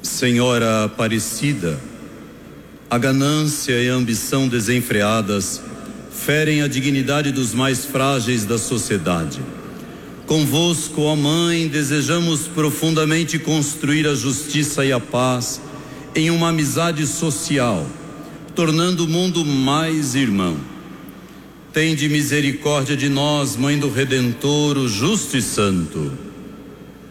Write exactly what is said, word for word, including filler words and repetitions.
Senhora Aparecida, a ganância e a ambição desenfreadas ferem a dignidade dos mais frágeis da sociedade. Convosco, ó Mãe, desejamos profundamente construir a justiça e a paz em uma amizade social, tornando o mundo mais irmão. Tende misericórdia de nós, Mãe do Redentor, o justo e santo.